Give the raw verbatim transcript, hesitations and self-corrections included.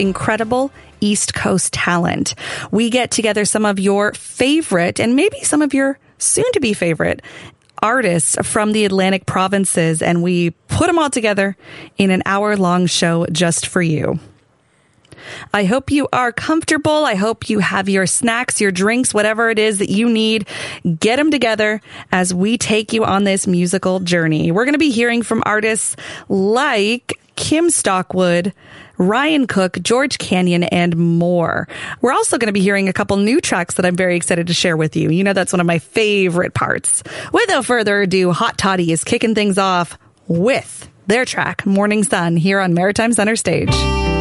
incredible East Coast talent. We get together some of your favorite and maybe some of your soon-to-be favorite artists from the Atlantic provinces, and we put them all together in an hour-long show just for you. I hope you are comfortable. I hope you have your snacks, your drinks, whatever it is that you need. Get them together as we take you on this musical journey. We're going to be hearing from artists like Kim Stockwood, Ryan Cook, George Canyon, and more. We're also going to be hearing a couple new tracks that I'm very excited to share with you. You know, that's one of my favorite parts. Without further ado, Hot Toddy is kicking things off with their track, Morning Sun, here on Maritime Center Stage.